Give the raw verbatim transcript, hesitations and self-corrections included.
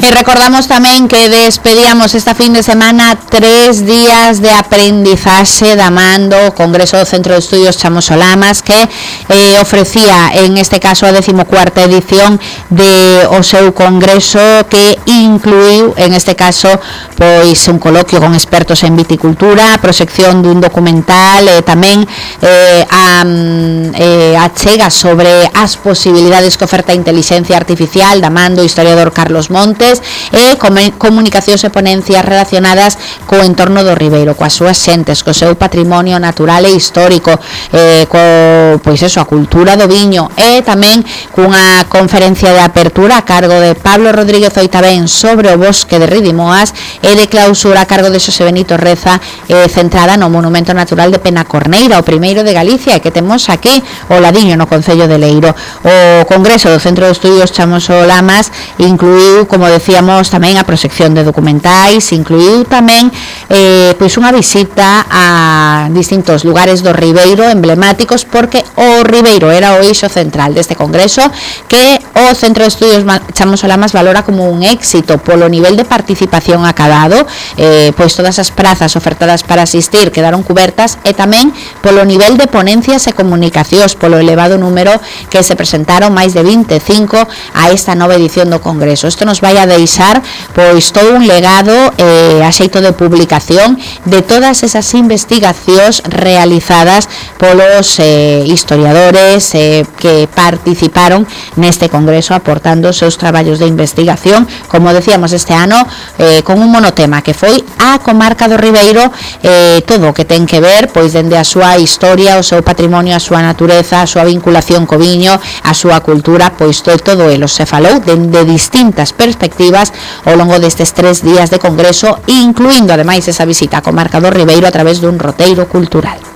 E recordamos tamén que despedíamos esta fin de semana tres días de aprendizaxe da man do Congreso do Centro de Estudios Chamo Solamas, que eh, ofrecía en este caso a decimocuarta edición de o seu congreso, que incluiu en este caso pois un coloquio con expertos en viticultura, a proxección dun documental e tamén eh, a, eh, a chega sobre as posibilidades que oferta a inteligencia artificial da man do historiador Carlos Montes, e comunicacións e ponencias relacionadas co entorno do Ribeiro, coas súas xentes, co seu patrimonio natural e histórico, eh, co, pois eso, a cultura do viño, e tamén cunha conferencia de apertura a cargo de Pablo Rodríguez Oitabén sobre o bosque de Ridimoas, e de clausura a cargo de Xosé Benito Reza, eh, centrada no monumento natural de Penacorneira, o primeiro de Galicia, e que temos aquí o ladiño no Concello de Leiro. O Congreso do Centro de Estudios Chamo Solamas incluiu, como decíamos, tamén a proxección de documentais, incluiu tamén eh, pois unha visita a distintos lugares do Ribeiro emblemáticos, porque o Ribeiro era o eixo central deste congreso, que o Centro de Estudios Chamo Solamas valora como un éxito polo nivel de participación acadado, eh, pois todas as prazas ofertadas para asistir quedaron cubertas, e tamén polo nivel de ponencias e comunicacións, polo elevado número que se presentaron, máis de veinticinco a esta nova edición do congreso. Isto nos vai a deixar pois todo un legado eh, a xeito de publicación de todas esas investigacións realizadas polos eh, historiadores eh, que participaron neste congreso, aportando os seus traballos de investigación, como decíamos este ano, eh, con un monotema que foi a comarca do Ribeiro, eh, todo o que ten que ver pois dende a súa historia, o seu patrimonio, a súa natureza, a súa vinculación co viño, a súa cultura, pois de todo elo se falou dende distintas perspectivas ao longo destes tres días de congreso, incluindo ademais esa visita á comarca do Ribeiro a través dun roteiro cultural.